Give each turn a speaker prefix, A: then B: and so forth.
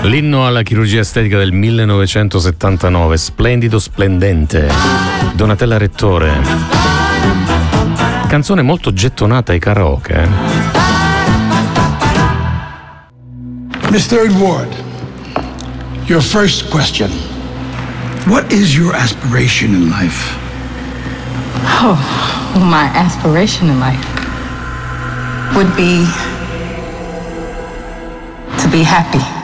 A: L'inno alla chirurgia estetica del 1979, splendido, splendente. Donatella Rettore. Canzone molto gettonata ai karaoke.
B: Mr. Ward, your first question. What is your aspiration in life?
C: Oh, my aspiration in life would be to be happy.